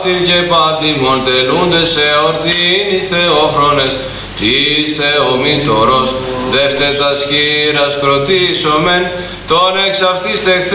αυτήν και πάντιμον τελούντες εορτήν οι θεόφρονες της Θεομήτωρος, δεύτε τας χείρας κροτήσομεν, τον εξ αυτής